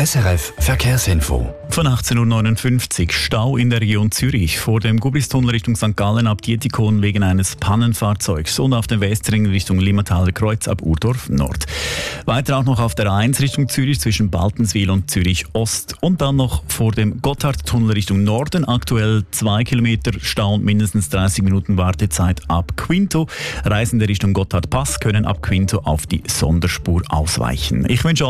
SRF Verkehrsinfo. Von 18.59 Uhr Stau in der Region Zürich vor dem Gubristunnel Richtung St. Gallen ab Dietikon wegen eines Pannenfahrzeugs und auf dem Westring Richtung Limmertaler Kreuz ab Urdorf Nord. Weiter auch noch auf der A1 Richtung Zürich zwischen Baltenswil und Zürich Ost und dann noch vor dem Gotthardtunnel Richtung Norden aktuell 2 Kilometer Stau und mindestens 30 Minuten Wartezeit ab Quinto. Reisende Richtung Gotthardpass können ab Quinto auf die Sonderspur ausweichen. Ich wünsche